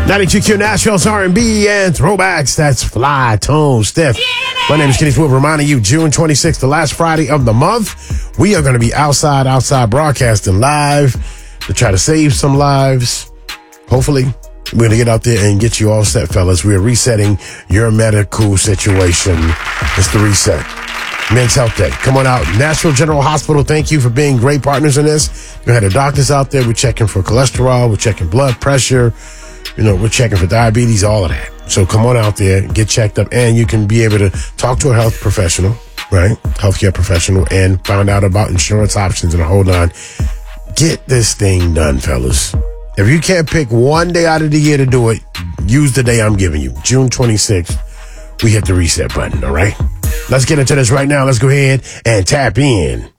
92Q Nashville's R&B and throwbacks. That's Fly Tone Stiff. My name is Kenny Swoop, reminding you, June 26th, the last Friday of the month, we are going to be outside broadcasting live to try to save some lives. Hopefully, we're going to get out there and get you all set, fellas. We are resetting your medical situation. It's the reset. Men's Health Day. Come on out. Nashville General Hospital, thank you for being great partners in this. You had the doctors out there. We're checking for cholesterol. We're checking blood pressure. We're checking for diabetes, all of that. So come on out there, get checked up, and you can be able to talk to a health professional, right? Healthcare professional, and find out about insurance options and hold on. Get this thing done, fellas. If you can't pick one day out of the year to do it, use the day I'm giving you. June 26th, we hit the reset button, all right? Let's get into this right now. Let's go ahead and tap in.